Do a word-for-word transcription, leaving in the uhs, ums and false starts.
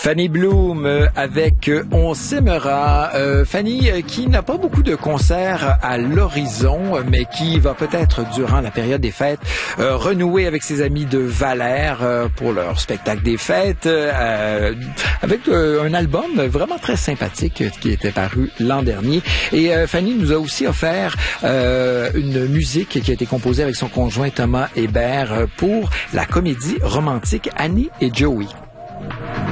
Fanny Bloom euh, avec euh, On s'aimera. Euh, Fanny euh, qui n'a pas beaucoup de concerts à l'horizon, euh, mais qui va peut-être durant la période des fêtes euh, renouer avec ses amis de Valère euh, pour leur spectacle des fêtes, euh, avec euh, un album vraiment très sympathique euh, qui était paru l'an dernier. Et euh, Fanny nous a aussi offert euh, une musique qui a été composée avec son conjoint Thomas Hébert euh, pour la comédie romantique Annie et Joey.